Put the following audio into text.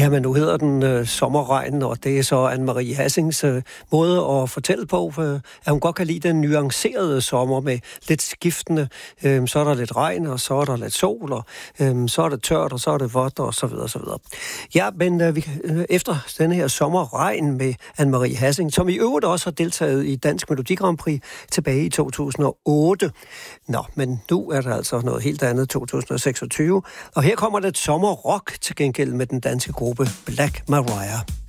Jamen, nu hedder den Sommerregn, og det er så Anne-Marie Hassings måde at fortælle på, at hun godt kan lide den nuancerede sommer med lidt skiftende. Så er der lidt regn, og så er der lidt sol, og så er det tørt, og så er det vådt, og så videre, så videre. Ja, men efter denne her Sommerregn med Anne-Marie Hassing, som i øvrigt også har deltaget i Dansk Melodi Grand Prix tilbage i 2008. Nå, men nu er der altså noget helt andet, 2026. Og her kommer det et sommerrock til gengæld med den danske gruppe Black Mariah.